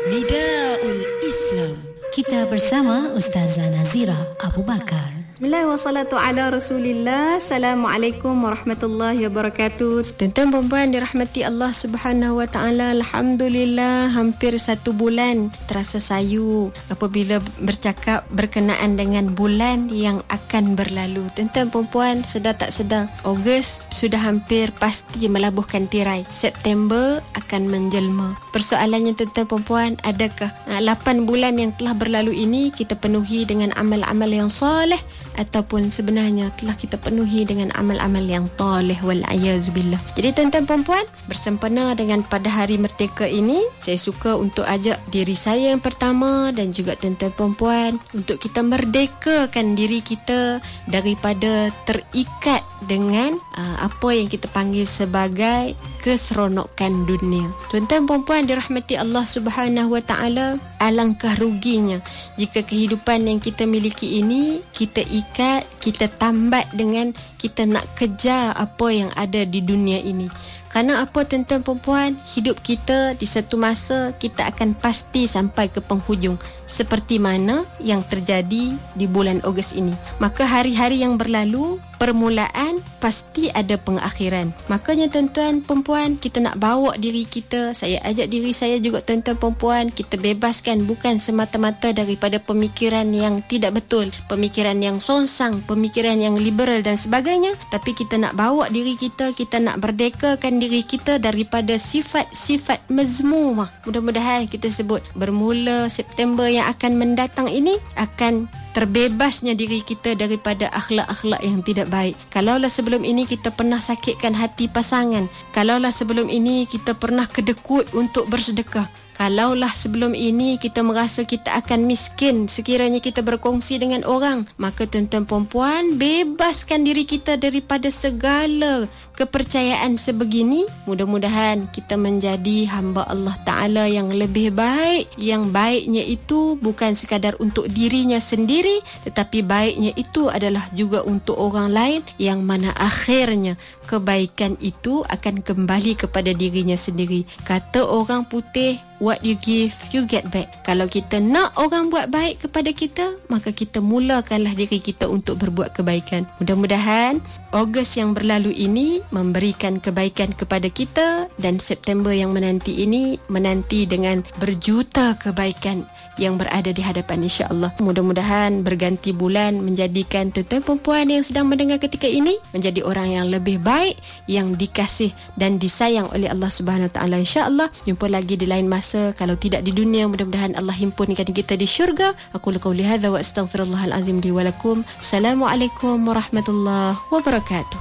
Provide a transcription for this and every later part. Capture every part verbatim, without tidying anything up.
Nidaul Islam. Kita bersama Ustazah Nazira Abu Bakar. Bismillah wassalatu ala rasulillah. Assalamualaikum warahmatullahi wabarakatuh. Tuan-tuan perempuan dirahmati Allah Subhanahu wa taala. Alhamdulillah hampir satu bulan terasa sayu apabila bercakap berkenaan dengan bulan yang akan berlalu. Tuan-tuan perempuan, sedar tak sedar Ogos sudah hampir pasti melabuhkan tirai. September akan menjelma. Persoalannya tuan-tuan perempuan, adakah lapan bulan yang telah berlalu ini kita penuhi dengan amal-amal yang soleh ataupun sebenarnya telah kita penuhi dengan amal-amal yang talih wal-ayazubillah. Jadi tuan-tuan perempuan, bersempena dengan pada hari merdeka ini, saya suka untuk ajak diri saya yang pertama dan juga tuan-tuan perempuan untuk kita merdekakan diri kita daripada terikat dengan uh, apa yang kita panggil sebagai keseronokan dunia. Tuan-tuan perempuan dirahmati Allah Subhanahu wa taala, alangkah ruginya jika kehidupan yang kita miliki ini kita ikat, kita tambat dengan kita nak kejar apa yang ada di dunia ini. Kerana apa tuan-tuan perempuan, hidup kita di satu masa kita akan pasti sampai ke penghujung seperti mana yang terjadi di bulan Ogos ini. Maka hari-hari yang berlalu, permulaan pasti ada pengakhiran. Makanya tuan-tuan perempuan, kita nak bawa diri kita, saya ajak diri saya juga tuan-tuan perempuan, kita bebaskan bukan semata-mata daripada pemikiran yang tidak betul, pemikiran yang songsang, pemikiran yang liberal dan sebagainya, tapi kita nak bawa diri kita, kita nak berdekakan diri kita daripada sifat-sifat mazmumah. Mudah-mudahan kita sebut bermula September yang akan mendatang ini akan terbebasnya diri kita daripada akhlak-akhlak yang tidak baik. Kalaulah sebelum ini kita pernah sakitkan hati pasangan, kalaulah sebelum ini kita pernah kedekut untuk bersedekah, kalaulah sebelum ini kita merasa kita akan miskin sekiranya kita berkongsi dengan orang, maka tuan-tuan perempuan, bebaskan diri kita daripada segala kepercayaan sebegini. Mudah-mudahan kita menjadi hamba Allah Ta'ala yang lebih baik, yang baiknya itu bukan sekadar untuk dirinya sendiri, tetapi baiknya itu adalah juga untuk orang lain, yang mana akhirnya kebaikan itu akan kembali kepada dirinya sendiri. Kata orang putih, what you give, you get back. Kalau kita nak orang buat baik kepada kita, maka kita mulakanlah diri kita untuk berbuat kebaikan. Mudah-mudahan Ogos yang berlalu ini memberikan kebaikan kepada kita, dan September yang menanti ini menanti dengan berjuta kebaikan yang berada di hadapan, insya-Allah. Mudah-mudahan berganti bulan menjadikan tuan-tuan perempuan yang sedang mendengar ketika ini menjadi orang yang lebih baik, yang dikasih dan disayang oleh Allah Subhanahu Wa Taala, insya-Allah. Jumpa lagi di lain masa, kalau tidak di dunia, mudah-mudahan Allah himpunkan kita di syurga. Aku qauli hadza wa astaghfirullahal azim li wa lakum. Assalamualaikum warahmatullahi wabarakatuh.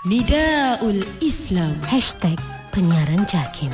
Nidaul Islam. Hashtag Penyiaran Jakim.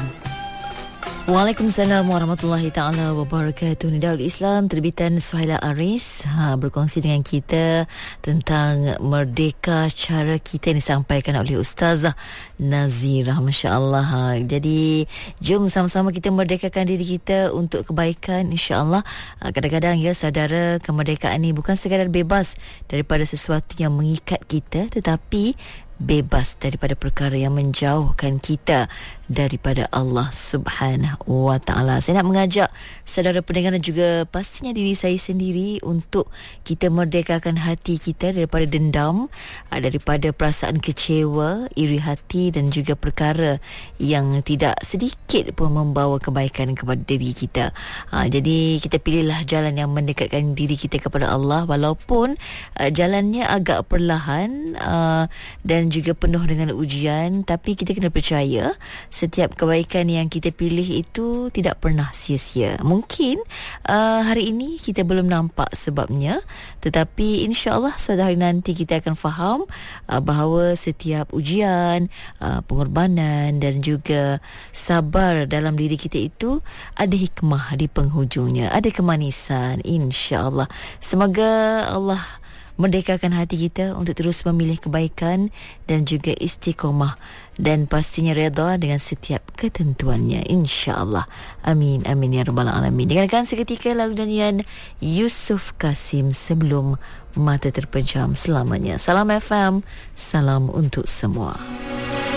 Waalaikumsalam warahmatullahi ta'ala wabarakatuh. Nidaul Islam terbitan Suhaila Aris ha, berkongsi dengan kita tentang merdeka, cara kita yang disampaikan oleh Ustazah Nazira, Masya Allah. Ha. Jadi jom sama-sama kita merdekakan diri kita untuk kebaikan, insya-Allah. Ha, kadang-kadang ya saudara, kemerdekaan ni bukan sekadar bebas daripada sesuatu yang mengikat kita, tetapi bebas daripada perkara yang menjauhkan kita daripada Allah Subhanahu wa taala. Saya nak mengajak saudara pendengar dan juga pastinya diri saya sendiri untuk kita merdekakan hati kita daripada dendam, daripada perasaan kecewa, iri hati dan juga perkara yang tidak sedikit pun membawa kebaikan kepada diri kita. Ha, jadi kita pilihlah jalan yang mendekatkan diri kita kepada Allah, walaupun uh, jalannya agak perlahan uh, dan juga penuh dengan ujian, tapi kita kena percaya setiap kebaikan yang kita pilih itu tidak pernah sia-sia. Mungkin uh, hari ini kita belum nampak sebabnya, tetapi insya-Allah suatu hari nanti kita akan faham uh, bahawa setiap ujian, uh, pengorbanan dan juga sabar dalam diri kita itu ada hikmah di penghujungnya, ada kemanisan, insya-Allah. Semoga Allah merdekakan hati kita untuk terus memilih kebaikan dan juga istiqomah, dan pastinya redha dengan setiap ketentuannya, insya-Allah. Amin amin ya rabbal alamin. Dengarkan seketika lagu nyanyian Yusuf Kasim sebelum mata terpejam selamanya. Salam F M, salam untuk semua.